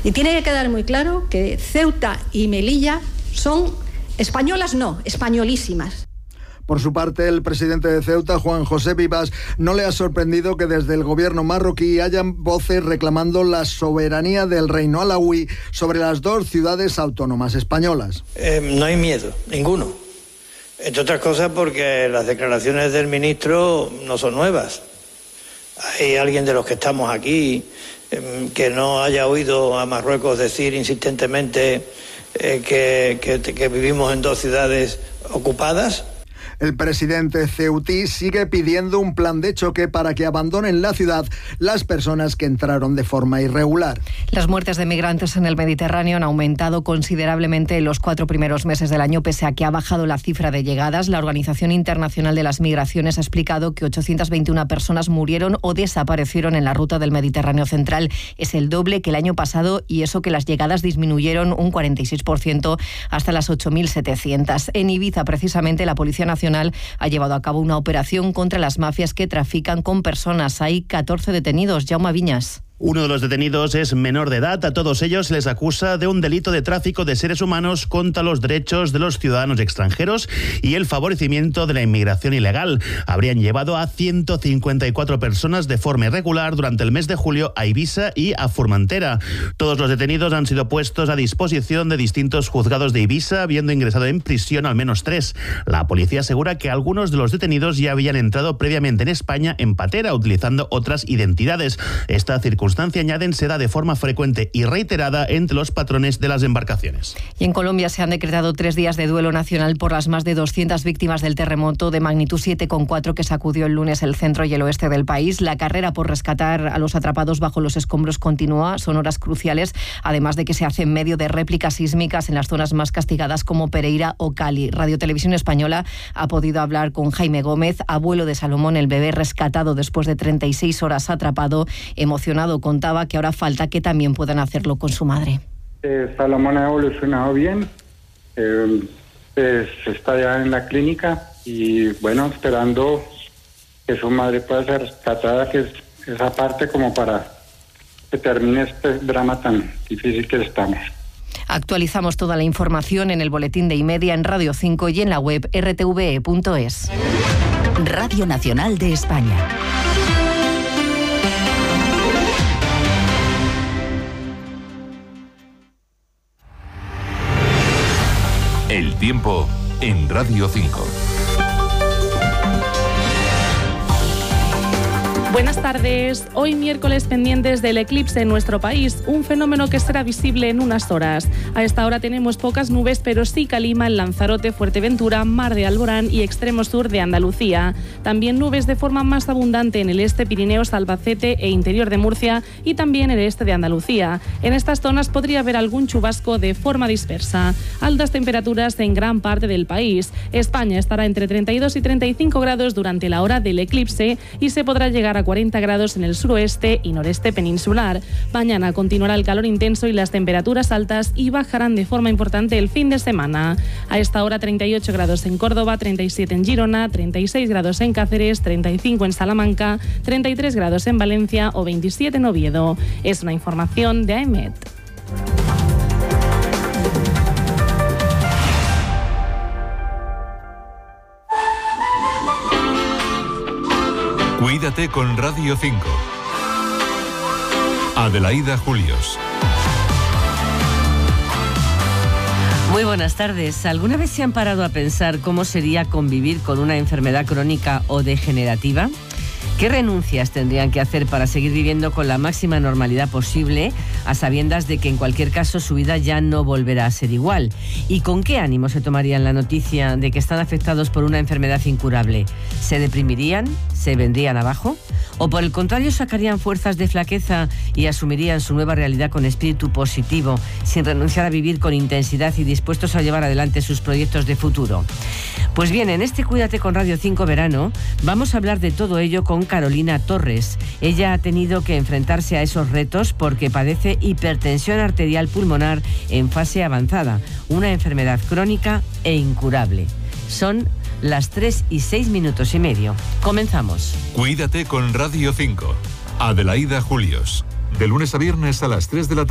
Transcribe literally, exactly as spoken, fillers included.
Y tiene que quedar muy claro que Ceuta y Melilla son españolas, no, españolísimas. Por su parte, el presidente de Ceuta, Juan José Vivas, no le ha sorprendido que desde el gobierno marroquí hayan voces reclamando la soberanía del reino alauí sobre las dos ciudades autónomas españolas. Eh, no hay miedo, ninguno. Entre otras cosas porque las declaraciones del ministro no son nuevas. Hay alguien de los que estamos aquí eh, que no haya oído a Marruecos decir insistentemente eh, que, que, que vivimos en dos ciudades ocupadas. El presidente ceutí sigue pidiendo un plan de choque para que abandonen la ciudad las personas que entraron de forma irregular. Las muertes de migrantes en el Mediterráneo han aumentado considerablemente en los cuatro primeros meses del año, pese a que ha bajado la cifra de llegadas. La Organización Internacional de las Migraciones ha explicado que ochocientas veintiuna personas murieron o desaparecieron en la ruta del Mediterráneo central. Es el doble que el año pasado, y eso que las llegadas disminuyeron un cuarenta y seis por ciento hasta las ocho mil setecientas. En Ibiza, precisamente, la Policía Nacional ha llevado a cabo una operación contra las mafias que trafican con personas. Hay catorce detenidos. Jaume Viñas. Uno de los detenidos es menor de edad. A todos ellos se les acusa de un delito de tráfico de seres humanos contra los derechos de los ciudadanos extranjeros y el favorecimiento de la inmigración ilegal. Habrían llevado a ciento cincuenta y cuatro personas de forma irregular durante el mes de julio a Ibiza y a Formentera. Todos los detenidos han sido puestos a disposición de distintos juzgados de Ibiza, habiendo ingresado en prisión al menos tres. La policía asegura que algunos de los detenidos ya habían entrado previamente en España en patera, utilizando otras identidades. Esta circunstancia añaden se da de forma frecuente y reiterada entre los patrones de las embarcaciones. Y en Colombia se han decretado tres días de duelo nacional por las más de doscientas víctimas del terremoto de magnitud siete coma cuatro que sacudió el lunes el centro y el oeste del país. La carrera por rescatar a los atrapados bajo los escombros continúa. Son horas cruciales, además de que se hace en medio de réplicas sísmicas en las zonas más castigadas como Pereira o Cali. Radio Televisión Española ha podido hablar con Jaime Gómez, abuelo de Salomón, el bebé rescatado después de treinta y seis horas atrapado. Emocionado, contaba que ahora falta que también puedan hacerlo con su madre. Eh, Salomón ha evolucionado bien, eh, pues está ya en la clínica y bueno, esperando que su madre pueda ser rescatada, que es esa parte como para que termine este drama tan difícil que estamos. Actualizamos toda la información en el boletín de Imedia, en Radio cinco y en la web erre te ve e punto es. Radio Nacional de España. El tiempo en Radio cinco. Buenas tardes. Hoy miércoles pendientes del eclipse en nuestro país, un fenómeno que será visible en unas horas. A esta hora tenemos pocas nubes, pero sí calima en Lanzarote, Fuerteventura, Mar de Alborán y extremo sur de Andalucía. También nubes de forma más abundante en el este, Pirineos, Albacete e interior de Murcia y también en el este de Andalucía. En estas zonas podría haber algún chubasco de forma dispersa. Altas temperaturas en gran parte del país. España estará entre treinta y dos y treinta y cinco grados durante la hora del eclipse y se podrá llegar a cuarenta grados en el suroeste y noreste peninsular. Mañana continuará el calor intenso y las temperaturas altas y bajarán de forma importante el fin de semana. A esta hora treinta y ocho grados en Córdoba, treinta y siete en Girona, treinta y seis grados en Cáceres, treinta y cinco en Salamanca, treinta y tres grados en Valencia o veintisiete en Oviedo. Es una información de A E M E T. Cuídate con Radio cinco. Adelaida Julios. Muy buenas tardes. ¿Alguna vez se han parado a pensar cómo sería convivir con una enfermedad crónica o degenerativa? ¿Qué renuncias tendrían que hacer para seguir viviendo con la máxima normalidad posible, a sabiendas de que en cualquier caso su vida ya no volverá a ser igual? ¿Y con qué ánimo se tomarían la noticia de que están afectados por una enfermedad incurable? ¿Se deprimirían? ¿Se vendrían abajo? ¿O por el contrario sacarían fuerzas de flaqueza y asumirían su nueva realidad con espíritu positivo, sin renunciar a vivir con intensidad y dispuestos a llevar adelante sus proyectos de futuro? Pues bien, en este Cuídate con Radio cinco Verano vamos a hablar de todo ello con Carolina Torres. Ella ha tenido que enfrentarse a esos retos porque padece hipertensión arterial pulmonar en fase avanzada, una enfermedad crónica e incurable. Son las tres y seis minutos y medio. Comenzamos. Cuídate con Radio cinco. Adelaida Julios. De lunes a viernes a las tres de la tarde.